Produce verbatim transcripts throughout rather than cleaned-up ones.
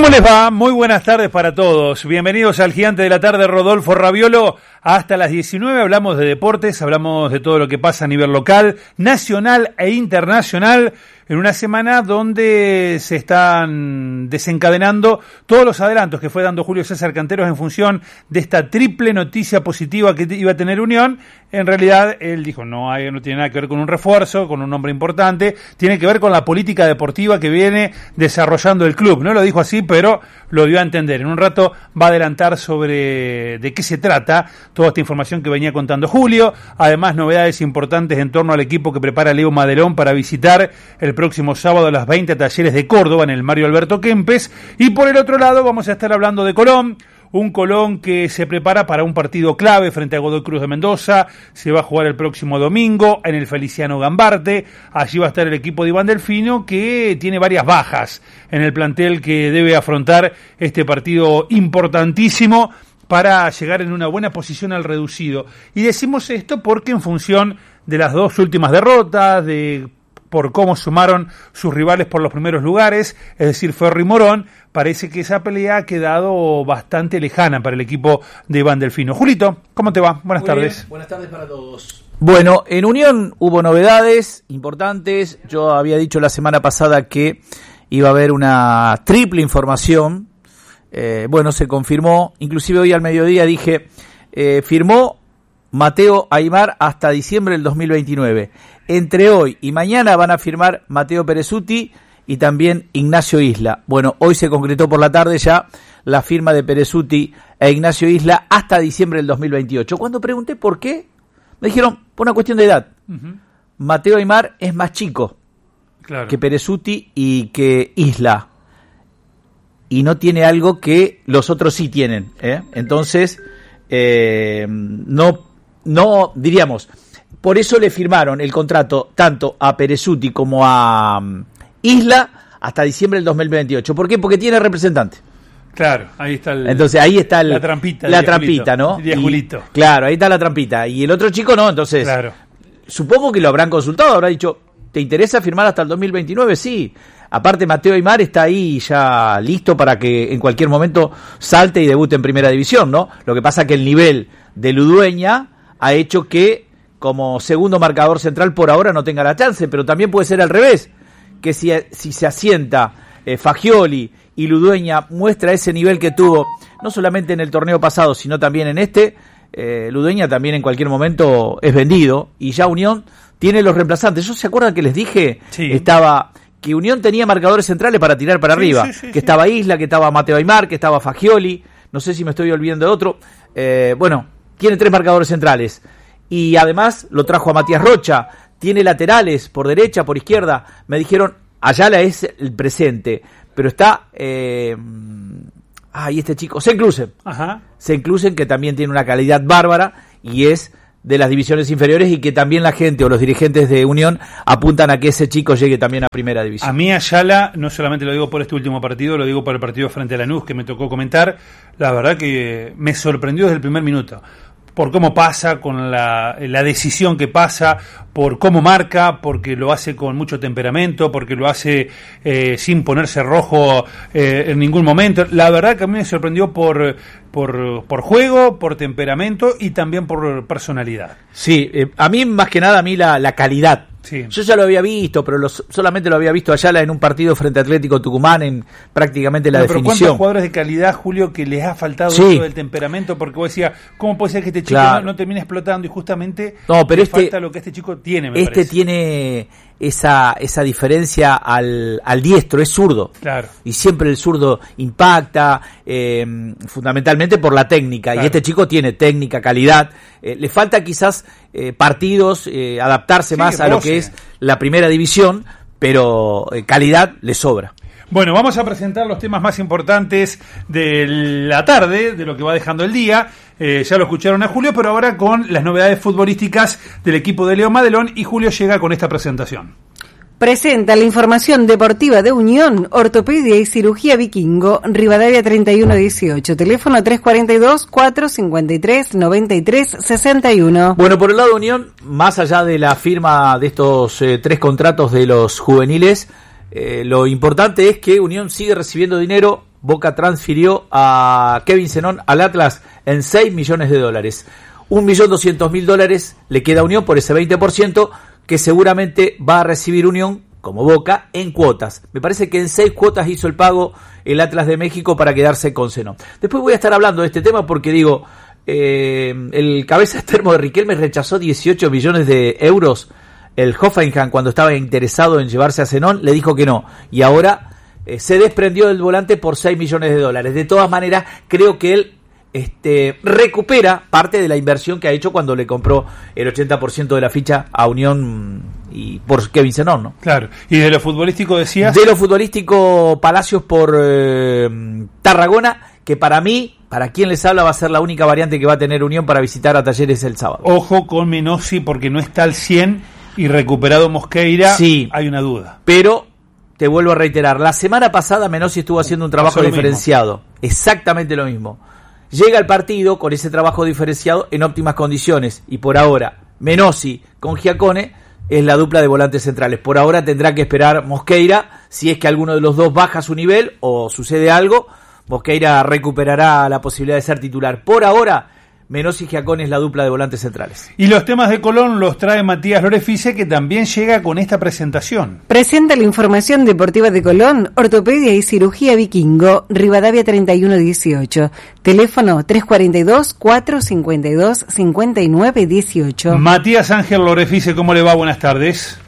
¿Cómo les va? Muy buenas tardes para todos. Bienvenidos al Gigante de la Tarde, Rodolfo Raviolo. Hasta las diecinueve hablamos de deportes, hablamos de todo lo que pasa a nivel local, nacional e internacional, en una semana donde se están desencadenando todos los adelantos que fue dando Julio César Canteros en función de esta triple noticia positiva que iba a tener Unión. En realidad, él dijo, no, hay, no tiene nada que ver con un refuerzo, con un nombre importante, tiene que ver con la política deportiva que viene desarrollando el club. No lo dijo así, pero lo dio a entender. En un rato va a adelantar sobre de qué se trata toda esta información que venía contando Julio. Además, novedades importantes en torno al equipo que prepara Leo Madelón para visitar el próximo sábado a las veinte Talleres de Córdoba en el Mario Alberto Kempes. Y por el otro lado vamos a estar hablando de Colón. Un Colón que se prepara para un partido clave frente a Godoy Cruz de Mendoza. Se va a jugar el próximo domingo en el Feliciano Gambarte. Allí va a estar el equipo de Iván Delfino, que tiene varias bajas en el plantel que debe afrontar este partido importantísimo para llegar en una buena posición al reducido. Y decimos esto porque en función de las dos últimas derrotas, de por cómo sumaron sus rivales por los primeros lugares, es decir, Ferro y Morón, parece que esa pelea ha quedado bastante lejana para el equipo de Iván Delfino. Julito, ¿cómo te va? Buenas Muy tardes. Bien. Buenas tardes para todos. Bueno, en Unión hubo novedades importantes. Yo había dicho la semana pasada que iba a haber una triple información. Eh, bueno, se confirmó. Inclusive hoy al mediodía dije, eh, firmó Mateo Aimar hasta diciembre del dos mil veintinueve. Entre hoy y mañana van a firmar Mateo Perezuti y también Ignacio Isla. Bueno, hoy se concretó por la tarde ya la firma de Perezuti e Ignacio Isla hasta diciembre del dos mil veintiocho. Cuando pregunté por qué, me dijeron, por una cuestión de edad. Uh-huh. Mateo Aimar es más chico claro. que Perezuti y que Isla. Y no tiene algo que los otros sí tienen. ¿eh? Entonces, eh, no, no, diríamos... Por eso le firmaron el contrato tanto a Perezuti como a um, Isla hasta diciembre del dos mil veintiocho. ¿Por qué? Porque tiene representante. Claro, ahí está el, entonces ahí está el, la trampita. La trampita, ¿no? Y, Julito. Claro, ahí está la trampita. Y el otro chico no, entonces claro. Supongo que lo habrán consultado, habrá dicho, ¿te interesa firmar hasta el dos mil veintinueve? Sí. Aparte Mateo Aimar está ahí ya listo para que en cualquier momento salte y debute en primera división, ¿no? Lo que pasa que el nivel de Ludueña ha hecho que como segundo marcador central por ahora no tenga la chance, pero también puede ser al revés, que si, si se asienta eh, Fagioli y Ludueña muestra ese nivel que tuvo, no solamente en el torneo pasado, sino también en este, eh, Ludueña también en cualquier momento es vendido, y ya Unión tiene los reemplazantes. ¿Yo se acuerdan que les dije? Sí. Estaba que Unión tenía marcadores centrales para tirar para sí, arriba, sí, sí, que sí. estaba Isla, que estaba Mateo Aimar, que estaba Fagioli, no sé si me estoy olvidando de otro, eh, bueno, tiene tres marcadores centrales. Y además lo trajo a Matías Rocha, tiene laterales por derecha, por izquierda. Me dijeron, Ayala es el presente, pero está, eh, ay, este chico, Senclusen. Ajá. Senclusen, que también tiene una calidad bárbara y es de las divisiones inferiores, y que también la gente o los dirigentes de Unión apuntan a que ese chico llegue también a primera división. A mí Ayala, no solamente lo digo por este último partido, lo digo por el partido frente a Lanús que me tocó comentar, la verdad que me sorprendió desde el primer minuto. Por cómo pasa, con la, la decisión que pasa, por cómo marca, porque lo hace con mucho temperamento, porque lo hace eh, sin ponerse rojo eh, en ningún momento. La verdad que a mí me sorprendió por, por, por juego, por temperamento y también por personalidad. Sí, eh, a mí más que nada, a mí la, la calidad. Sí. Yo ya lo había visto, pero los, solamente lo había visto Ayala en un partido frente a Atlético Tucumán en prácticamente la no, definición. Pero ¿cuántos jugadores de calidad, Julio, que les ha faltado sí. eso del temperamento? Porque vos decías, ¿cómo puede ser que este chico claro. no, no termine explotando? Y justamente no, pero este, falta lo que este chico tiene, me Este parece. tiene esa esa diferencia al, al diestro, es zurdo. Claro. Y siempre el zurdo impacta, eh, fundamentalmente por la técnica. Claro. Y este chico tiene técnica, calidad. Eh, le falta quizás eh, partidos, eh, adaptarse sí, más a lo que es la primera división, pero eh, calidad le sobra. Bueno, vamos a presentar los temas más importantes de la tarde, de lo que va dejando el día. Eh, ya lo escucharon a Julio, pero ahora con las novedades futbolísticas del equipo de Leo Madelón, y Julio llega con esta presentación. Presenta la información deportiva de Unión, Ortopedia y Cirugía Vikingo, Rivadavia treinta y uno dieciocho, teléfono tres cuarenta y dos, cuatrocientos cincuenta y tres, noventa y tres sesenta y uno. Bueno, por el lado de Unión, más allá de la firma de estos eh, tres contratos de los juveniles, eh, lo importante es que Unión sigue recibiendo dinero Boca transfirió a Kevin Zenón al Atlas en seis millones de dólares. un millón doscientos mil dólares le queda a Unión por ese veinte por ciento que seguramente va a recibir Unión, como Boca, en cuotas. Me parece que en seis cuotas hizo el pago el Atlas de México para quedarse con Zenón. Después voy a estar hablando de este tema porque digo, eh, el cabeza externo de Riquelme rechazó dieciocho millones de euros. El Hoffenheim, cuando estaba interesado en llevarse a Zenón, le dijo que no. Y ahora eh, se desprendió del volante por seis millones de dólares. De todas maneras, creo que él este, recupera parte de la inversión que ha hecho cuando le compró el ochenta por ciento de la ficha a Unión y por Kevin Zenón, ¿no? Claro. ¿Y de lo futbolístico decías? De lo futbolístico, Palacios por eh, Tarragona, que para mí, para quien les habla, va a ser la única variante que va a tener Unión para visitar a Talleres el sábado. Ojo con Menossi porque no está al cien y recuperado Mosqueira, sí, hay una duda. Pero te vuelvo a reiterar, la semana pasada Menossi estuvo haciendo un trabajo diferenciado, mismo. Exactamente lo mismo. Llega al partido con ese trabajo diferenciado en óptimas condiciones y por ahora Menossi con Giacone es la dupla de volantes centrales. Por ahora tendrá que esperar Mosqueira, si es que alguno de los dos baja su nivel o sucede algo, Mosqueira recuperará la posibilidad de ser titular. Por ahora, Menossi y Giacone es la dupla de volantes centrales. Y los temas de Colón los trae Matías Lorefice, que también llega con esta presentación. Presenta la información deportiva de Colón, Ortopedia y Cirugía Vikingo, Rivadavia treinta y uno dieciocho. Teléfono tres cuatro dos, cuatro cinco dos, cinco nueve uno ocho. Matías Ángel Lorefice, ¿cómo le va? Buenas tardes.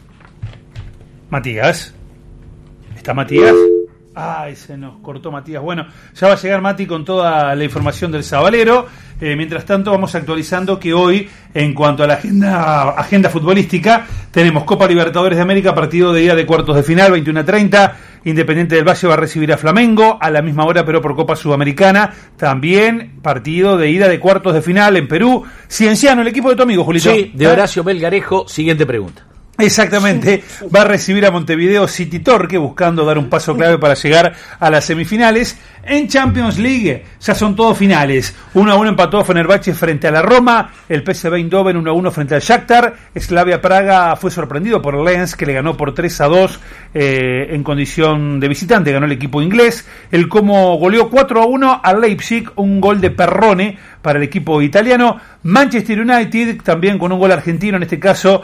Matías. ¿Está Matías? Ay, se nos cortó Matías. Bueno, ya va a llegar Mati con toda la información del Sabalero. Eh, mientras tanto, vamos actualizando que hoy, en cuanto a la agenda agenda futbolística, tenemos Copa Libertadores de América, partido de ida de cuartos de final, veintiuno treinta. Independiente del Valle va a recibir a Flamengo a la misma hora, pero por Copa Sudamericana. También partido de ida de cuartos de final en Perú. Cienciano, el equipo de tu amigo, Julito. Sí, de Horacio Melgarejo. Siguiente pregunta. Exactamente, va a recibir a Montevideo City Torque buscando dar un paso clave para llegar a las semifinales. En Champions League ya son todos finales. uno a uno empató Fenerbahce frente a la Roma, el P S V Eindhoven uno a uno frente al Shakhtar, Slavia Praga fue sorprendido por Lens, que le ganó por tres a dos eh, en condición de visitante, ganó el equipo inglés. El Como goleó cuatro a uno a Leipzig, un gol de Perrone para el equipo italiano. Manchester United, también con un gol argentino, en este caso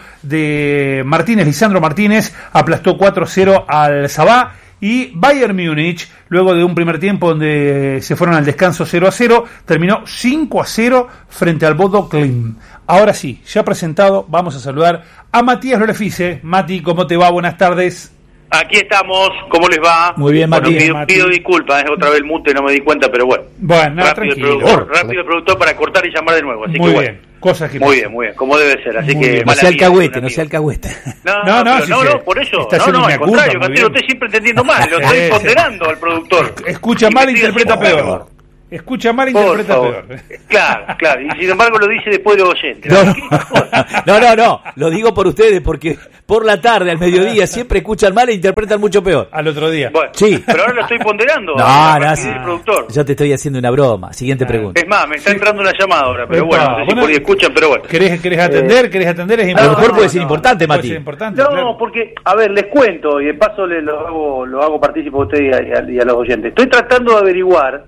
de Martínez, Lisandro Martínez, aplastó cuatro a cero al Sabah. Y Bayern Múnich, luego de un primer tiempo donde se fueron al descanso cero a cero, terminó cinco a cero frente al Bodo Glimt. Ahora sí, ya presentado, vamos a saludar a Matías Lorefice. Mati, ¿cómo te va? Buenas tardes. Aquí estamos, ¿cómo les va? Muy bien, Mati. Bueno, pido, Mati. pido disculpas, es otra vez el mute, no me di cuenta, pero bueno. Bueno, no, rápido, tranquilo. el productor, rápido el productor para cortar y llamar de nuevo, así muy que bien, bueno. Cosas que muy pasan. bien, muy bien, como debe ser, así Muy que... bien. No sea alcahuete, no sea alcahuete. No, No, no, no, pero sí no, se- no, por eso, está no, haciendo no, una al culpa, contrario, muy Castelo, bien. estoy siempre entendiendo mal, lo estoy Sí. ponderando al productor. Escucha mal e interpreta Investigación, peor. por Escucha mal e Por interpreta favor. peor. Claro, claro, y sin embargo lo dice después de los oyentes. No, no, no, no, no, lo digo por ustedes, porque por la tarde, al mediodía, siempre escuchan mal e interpretan mucho peor. Al otro día. Bueno, Sí. pero ahora lo estoy ponderando. No, a no, partir sí. del productor. Yo te estoy haciendo una broma. Siguiente pregunta. Es más, me está entrando una llamada ahora, pero Epa, bueno, no sé si bueno, por ahí escuchan, pero bueno. ¿Querés, querés atender? ¿Querés atender? Es A lo importante. mejor puede ser importante, Puede Mati. ser importante, No, claro. porque, a ver, les cuento, y de paso les lo hago, lo hago partícipe a usted y a, y a- y a los oyentes. Estoy tratando de averiguar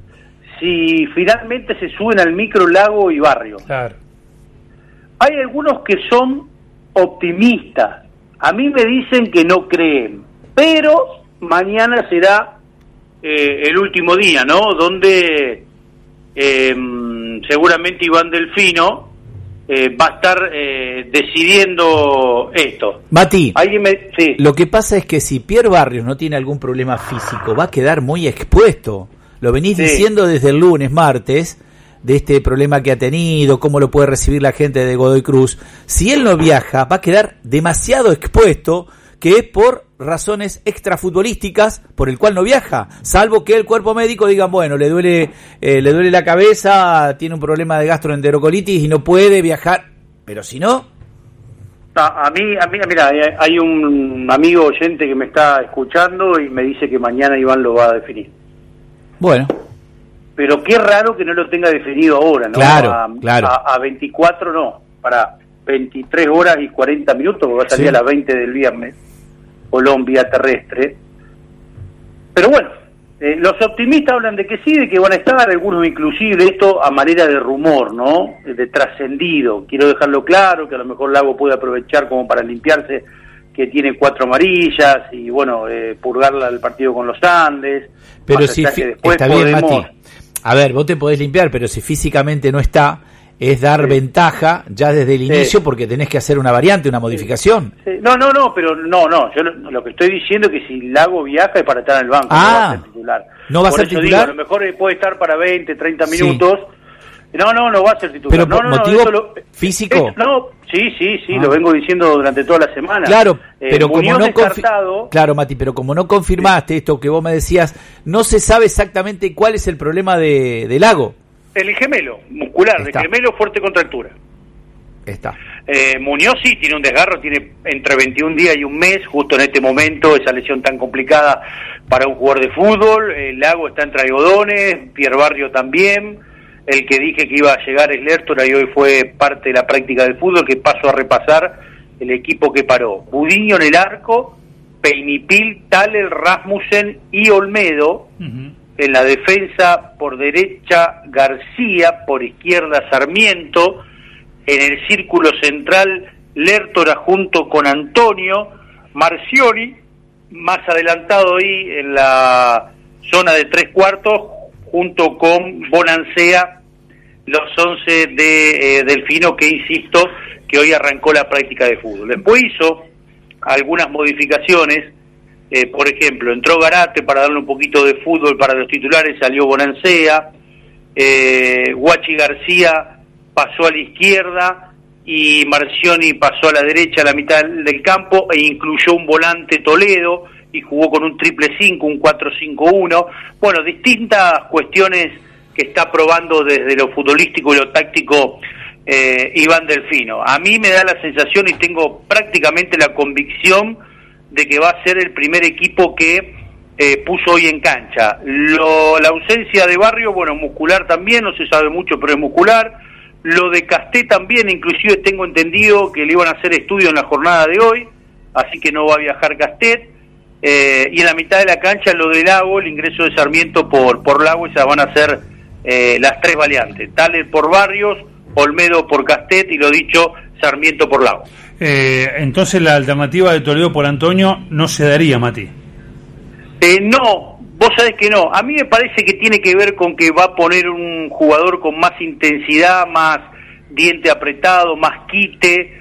si finalmente se suben al micro Lago y Barrio. Claro. Hay algunos que son optimistas. A mí me dicen que no creen, pero mañana será eh, el último día, ¿no? Donde eh, seguramente Iván Delfino eh, va a estar eh, decidiendo esto. Mati, Alguien me... Sí. lo que pasa es que si Pierre Barrios no tiene algún problema físico, va a quedar muy expuesto. Lo venís Sí. diciendo desde el lunes, martes, de este problema que ha tenido, cómo lo puede recibir la gente de Godoy Cruz. Si él no viaja, va a quedar demasiado expuesto, que es por razones extrafutbolísticas por el cual no viaja, salvo que el cuerpo médico digan, bueno, le duele eh, le duele la cabeza, tiene un problema de gastroenterocolitis y no puede viajar, pero si no... A, a mí, a mí, mira, hay, hay un amigo oyente que me está escuchando y me dice que mañana Iván lo va a definir. Bueno, Pero qué raro que no lo tenga definido ahora, ¿no? Claro, a, claro. A, a veinticuatro no, para veintitrés horas y cuarenta minutos, porque va a salir Sí. a las veinte del viernes, Colombia terrestre. Pero bueno, Eh, los optimistas hablan de que sí, de que van a estar, algunos inclusive, esto a manera de rumor, ¿no? De trascendido. Quiero dejarlo claro, que a lo mejor Lago puede aprovechar como para limpiarse, que tiene cuatro amarillas, y bueno, eh, purgarla del partido con los Andes. Pero si fi- está bien, podemos... Mati. A ver, vos te podés limpiar, pero si físicamente no está, es dar sí. ventaja ya desde el inicio, sí. porque tenés que hacer una variante, una modificación. Sí. Sí. No, no, no, pero no, no. Yo lo, lo que estoy diciendo es que si Lago viaja es para estar en el banco, ah, no va a ser titular. ¿No va a Por ser eso titular? Digo, a lo mejor puede estar para veinte, treinta minutos. Sí. No, no, no va a ser titular. ¿Pero no, por no, motivo no, lo, físico? Es, no, sí, sí, sí, ah. lo vengo diciendo durante toda la semana. Claro, eh, pero Muñoz como no descartado, confi- Claro, Mati, pero como no confirmaste sí. esto que vos me decías, no se sabe exactamente cuál es el problema de, de Lago. El gemelo muscular, de gemelo fuerte contractura. Está. Eh, Muñoz sí tiene un desgarro, tiene entre veintiún días y un mes, justo en este momento, esa lesión tan complicada para un jugador de fútbol. El Lago está entre algodones, Pierre Barrio también. El que dije que iba a llegar es Lertora y hoy fue parte de la práctica del fútbol, que paso a repasar el equipo que paró. Budiño en el arco, Peinipil, Thaler, Rasmussen y Olmedo. Uh-huh. En la defensa por derecha García, por izquierda Sarmiento. En el círculo central Lertora junto con Antonio, Marcioni, más adelantado ahí en la zona de tres cuartos, junto con Bonancea, los once de eh, Delfino, que insisto, que hoy arrancó la práctica de fútbol. Después hizo algunas modificaciones, eh, por ejemplo, entró Garate para darle un poquito de fútbol para los titulares, salió Bonancea, eh, Guachi García pasó a la izquierda y Marcioni pasó a la derecha a la mitad del campo e incluyó un volante Toledo y jugó con un triple cinco, un cuatro cinco uno. Bueno, distintas cuestiones que está probando desde lo futbolístico y lo táctico eh, Iván Delfino. A mí me da la sensación y tengo prácticamente la convicción de que va a ser el primer equipo que eh, puso hoy en cancha. Lo, la ausencia de Barrio, bueno, muscular también, no se sabe mucho, pero es muscular. Lo de Casté también, inclusive tengo entendido que le iban a hacer estudio en la jornada de hoy, así que no va a viajar Casté. Eh, y en la mitad de la cancha lo de Lago, el ingreso de Sarmiento por por Lago, esas van a ser eh, las tres variantes. Thaler por Barrios, Olmedo por Castet y lo dicho, Sarmiento por Lago. Eh, entonces la alternativa de Toledo por Antonio no se daría, Mati. Eh, no, vos sabés que no. A mí me parece que tiene que ver con que va a poner un jugador con más intensidad, más diente apretado, más quite,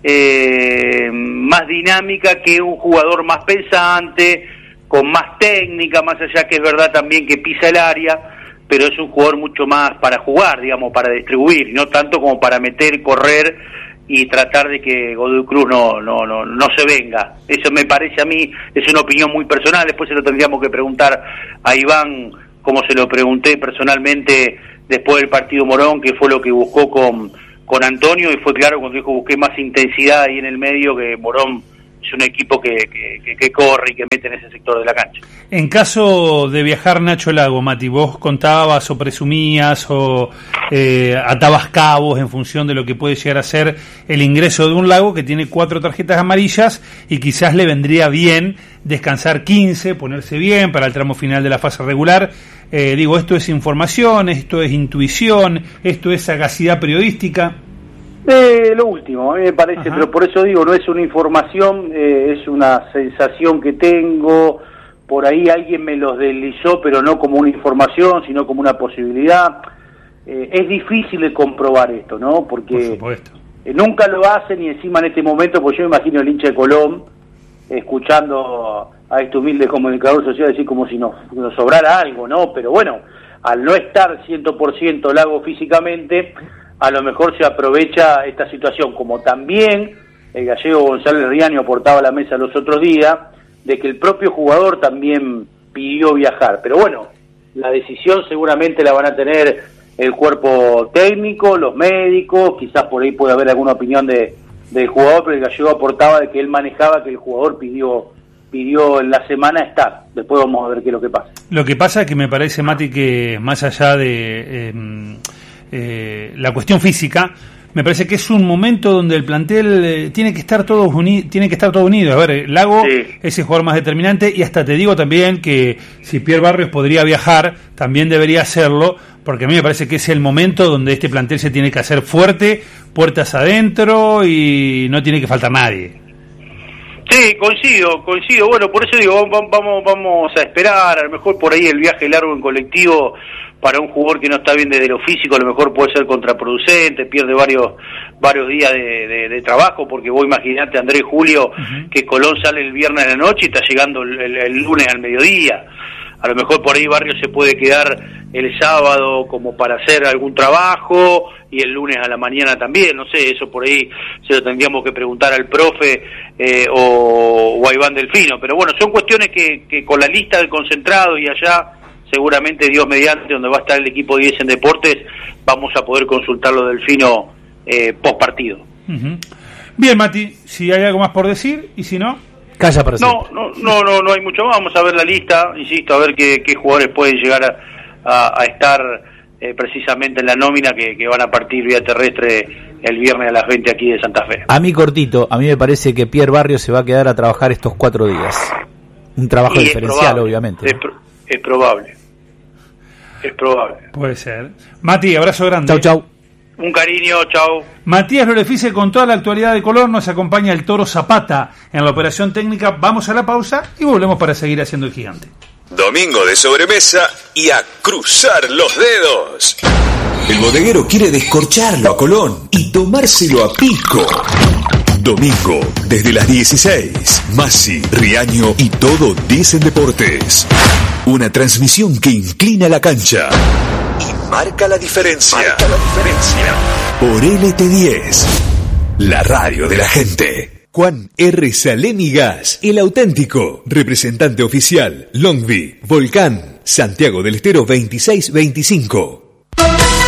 eh, más dinámica que un jugador más pensante, con más técnica, más allá que es verdad también que pisa el área, pero es un jugador mucho más para jugar, digamos, para distribuir, y no tanto como para meter, correr y tratar de que Godoy Cruz no, no, no, no se venga. Eso me parece a mí, es una opinión muy personal, después se lo tendríamos que preguntar a Iván, como se lo pregunté personalmente después del partido Morón, que fue lo que buscó con, con Antonio, y fue claro cuando dijo busqué más intensidad ahí en el medio, que Morón es un equipo que, que, que, que corre y que mete en ese sector de la cancha. En caso de viajar Nacho Lago, Mati, vos contabas o presumías o eh, atabas cabos en función de lo que puede llegar a ser el ingreso de un Lago que tiene cuatro tarjetas amarillas y quizás le vendría bien descansar quince, ponerse bien para el tramo final de la fase regular. Eh, digo, esto es información, esto es intuición, esto es sagacidad periodística. Eh, lo último, a mí me parece, Ajá. Pero por eso digo, no es una información, eh, es una sensación que tengo, por ahí alguien me los deslizó, pero no como una información, sino como una posibilidad. Eh, es difícil de comprobar esto, ¿no? Porque por supuesto. Eh, nunca lo hacen, y encima en este momento, pues yo me imagino el hincha de Colón, eh, escuchando a este humilde comunicador social decir como si nos, nos sobrara algo, ¿no? Pero bueno, al no estar cien por ciento Lago físicamente, a lo mejor se aprovecha esta situación, como también el gallego González Riaño aportaba a la mesa los otros días, de que el propio jugador también pidió viajar. Pero bueno, la decisión seguramente la van a tener el cuerpo técnico, los médicos, quizás por ahí puede haber alguna opinión de del jugador, pero el gallego aportaba de que él manejaba que el jugador pidió pidió en la semana estar. Después vamos a ver qué es lo que pasa. Lo que pasa es que me parece, Mati, que más allá de... Eh, Eh, la cuestión física, me parece que es un momento donde el plantel eh, tiene que estar todos uni- tiene que estar todo unido. A ver, Lago sí. es el jugador más determinante, y hasta te digo también que si Pierre Barrios podría viajar, también debería hacerlo, porque a mí me parece que es el momento donde este plantel se tiene que hacer fuerte, puertas adentro, y no tiene que faltar nadie. Sí, coincido, coincido. Bueno, por eso digo, vamos, vamos a esperar. A lo mejor por ahí el viaje largo en colectivo para un jugador que no está bien desde lo físico, a lo mejor puede ser contraproducente, pierde varios varios días de, de, de trabajo, porque vos imaginate, Andrés, Julio, uh-huh. que Colón sale el viernes a la noche y está llegando el, el, el lunes al mediodía. A lo mejor por ahí Barrio se puede quedar el sábado como para hacer algún trabajo y el lunes a la mañana también, no sé, eso por ahí se lo tendríamos que preguntar al profe eh, o, o a Iván Delfino, pero bueno, son cuestiones que, que con la lista del concentrado y allá, seguramente Dios mediante, donde va a estar el equipo diez en Deportes, vamos a poder consultarlo Delfino eh, post partido. Uh-huh. Bien, Mati, si hay algo más por decir, y si no... Calla para no, no, no, no, no hay mucho más. Vamos a ver la lista, insisto, a ver qué, qué jugadores pueden llegar a, a, a estar eh, precisamente en la nómina que, que van a partir vía terrestre el viernes a las veinte aquí de Santa Fe. A mí cortito, a mí me parece que Pierre Barrios se va a quedar a trabajar estos cuatro días. Un trabajo y diferencial, probable, obviamente. Es, pro, es probable. Es probable. Puede ser. Mati, abrazo grande. Chau, chau. Un cariño, chao. Matías Lorefice con toda la actualidad de Colón. Nos acompaña el Toro Zapata en la operación técnica. Vamos a la pausa y volvemos para seguir haciendo el gigante. Domingo de sobremesa y a cruzar los dedos. El bodeguero quiere descorcharlo a Colón y tomárselo a pico. Domingo, desde las dieciséis, Masi, Riaño y todo dicen Deportes. Una transmisión que inclina la cancha y marca la diferencia. Marca la diferencia. Por L T diez, la radio de la gente. Juan R. Salénigas, el auténtico, representante oficial, Longby, Volcán, Santiago del Estero veintiséis veinticinco.